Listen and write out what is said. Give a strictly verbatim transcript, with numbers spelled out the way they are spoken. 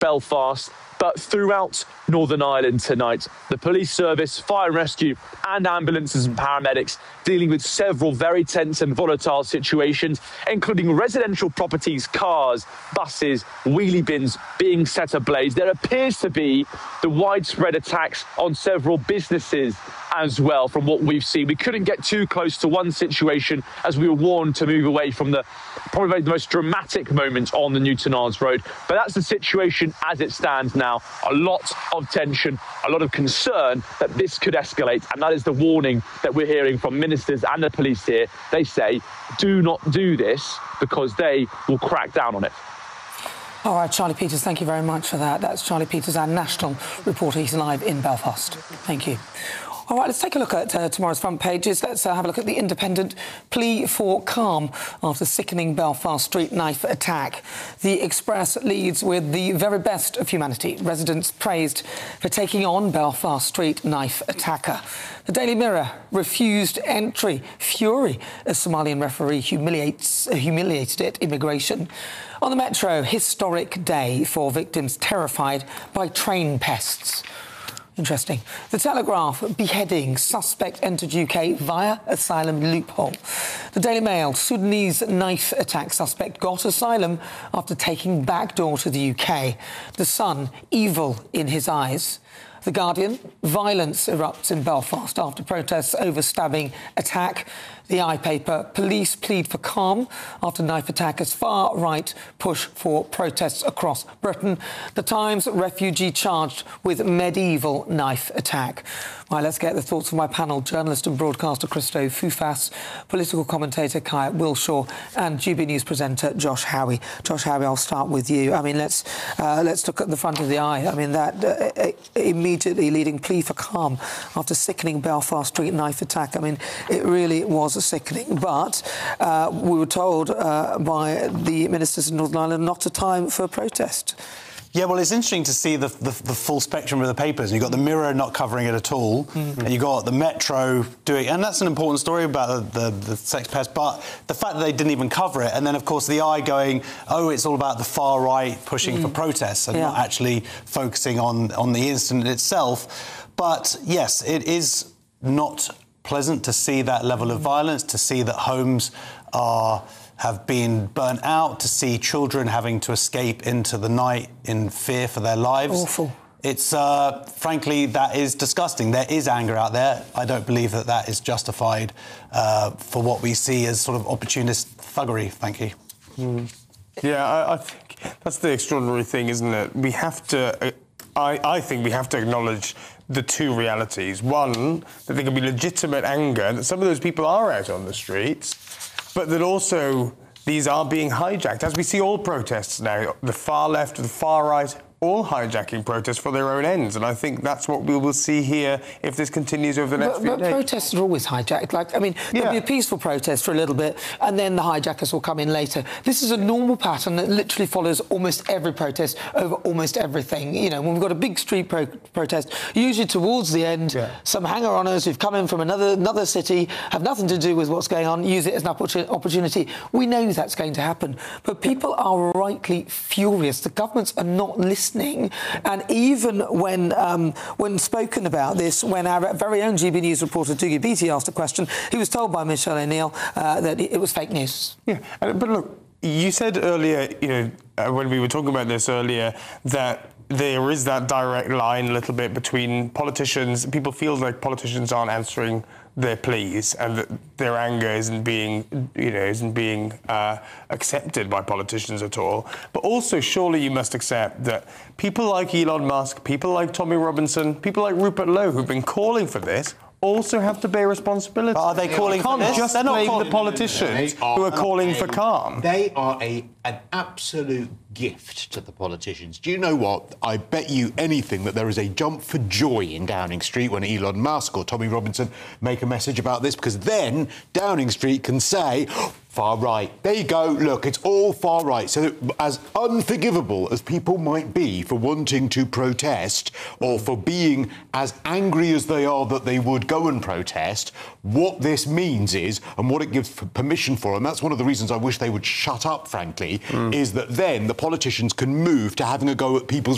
Belfast, but throughout Northern Ireland tonight. The police service, fire and rescue and ambulances and paramedics dealing with several very tense and volatile situations, including residential properties, cars, buses, wheelie bins being set ablaze. There appears to be the widespread attacks on several businesses as well, from what we've seen. We couldn't get too close to one situation as we were warned to move away from the probably the most dramatic moment on the Newtownards Road. But that's the situation as it stands now. A lot of tension, a lot of concern that this could escalate. And that is the warning that we're hearing from ministers and the police here. They say, do not do this because they will crack down on it. All right, Charlie Peters, thank you very much for that. That's Charlie Peters, our national reporter. He's live in Belfast. Thank you. All right, let's take a look at uh, tomorrow's front pages. Let's uh, have a look at the Independent. Plea for calm after sickening Belfast street knife attack. The Express leads with the very best of humanity. Residents praised for taking on Belfast street knife attacker. The Daily Mirror refused entry. Fury as Somalian referee humiliates, uh, humiliated it. Immigration. On the Metro, historic day for victims terrified by train pests. Interesting. The Telegraph, beheading, suspect entered U K via asylum loophole. The Daily Mail, Sudanese knife attack suspect got asylum after taking backdoor to the U K. The Sun, evil in his eyes. The Guardian, violence erupts in Belfast after protests over stabbing attack. The I paper, police plead for calm after knife attack as far-right push for protests across Britain. The Times, refugee charged with medieval knife attack. Right, let's get the thoughts of my panel. Journalist and broadcaster Christo Fufas, political commentator Kaya Wilshaw and G B News presenter Josh Howie. Josh Howie, I'll start with you. I mean, let's, uh, let's look at the front of the eye. I mean, that uh, immediately leading plea for calm after sickening Belfast street knife attack. I mean, it really was sickening, but uh, we were told uh, by the ministers in Northern Ireland not a time for protest. Yeah, well, it's interesting to see the, the, the full spectrum of the papers. You've got the Mirror not covering it at all, mm-hmm. and you've got the Metro doing... And that's an important story about the, the, the sex pest, but the fact that they didn't even cover it, and then, of course, the Eye going, oh, it's all about the far right pushing mm. for protests and yeah. not actually focusing on, on the incident itself. But, yes, it is not pleasant to see that level of violence, to see that homes are... have been burnt out, to see children having to escape into the night in fear for their lives. Awful. It's, uh, frankly, that is disgusting. There is anger out there. I don't believe that that is justified uh, for what we see as sort of opportunist thuggery, thank you. Mm. Yeah, I, I think that's the extraordinary thing, isn't it? We have to... Uh, I, I think we have to acknowledge the two realities. One, that there can be legitimate anger, that some of those people are out on the streets, but that also these are being hijacked. As we see all protests now, the far left, the far right, all hijacking protests for their own ends. And I think that's what we will see here if this continues over the next but, few but days. Protests are always hijacked. Like, I mean, there'll yeah. be a peaceful protest for a little bit, and then the hijackers will come in later. This is a normal pattern that literally follows almost every protest over almost everything. You know, when we've got a big street pro protest, usually towards the end, yeah. some hanger-oners who've come in from another another city, have nothing to do with what's going on, use it as an opportunity. We know that's going to happen. But people are rightly furious. The governments are not listening. And even when um, when spoken about this, when our very own G B News reporter Dougie Beattie asked a question, he was told by Michelle O'Neill uh, that it was fake news. Yeah, but look, you said earlier, you know, uh, when we were talking about this earlier, that there is that direct line a little bit between politicians. People feel like politicians aren't answering their pleas and that their anger isn't being, you know, isn't being uh, accepted by politicians at all. But also, surely you must accept that people like Elon Musk, people like Tommy Robinson, people like Rupert Lowe, who've been calling for this, also have to bear responsibility. But are they calling for this? Can't just They're not blame calling... the politicians are, who are calling for calm. They are a, an absolute gift to the politicians. Do you know what? I bet you anything that there is a jump for joy in Downing Street when Elon Musk or Tommy Robinson make a message about this, because then Downing Street can say, far right. There you go. Look, it's all far right. So as unforgivable as people might be for wanting to protest or for being as angry as they are that they would go and protest, what this means is, and what it gives permission for, and that's one of the reasons I wish they would shut up, frankly, mm. is that then the politicians can move to having a go at people's